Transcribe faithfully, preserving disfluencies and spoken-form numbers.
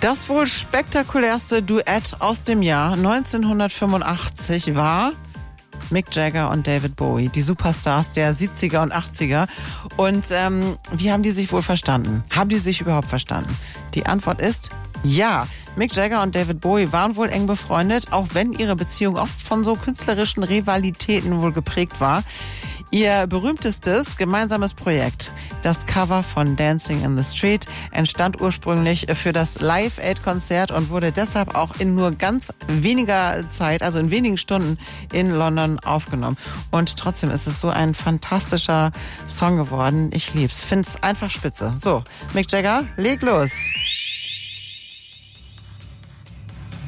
Das wohl spektakulärste Duett aus dem Jahr neunzehnhundertfünfundachtzig war Mick Jagger und David Bowie, die Superstars der siebziger und achtziger. Und ähm, wie haben die sich wohl verstanden? Haben die sich überhaupt verstanden? Die Antwort ist ja. Mick Jagger und David Bowie waren wohl eng befreundet, auch wenn ihre Beziehung oft von so künstlerischen Rivalitäten wohl geprägt war. Ihr berühmtestes gemeinsames Projekt, das Cover von Dancing in the Street, entstand ursprünglich für das Live-Aid-Konzert und wurde deshalb auch in nur ganz weniger Zeit, also in wenigen Stunden in London aufgenommen. Und trotzdem ist es so ein fantastischer Song geworden. Ich lieb's. Find's einfach spitze. So, Mick Jagger, leg los.